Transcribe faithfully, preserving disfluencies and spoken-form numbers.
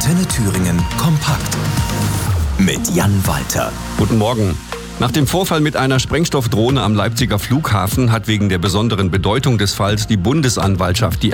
Antenne Thüringen kompakt mit Jan Walter. Guten Morgen. Nach dem Vorfall mit einer Sprengstoffdrohne am Leipziger Flughafen hat wegen der besonderen Bedeutung des Falls die Bundesanwaltschaft die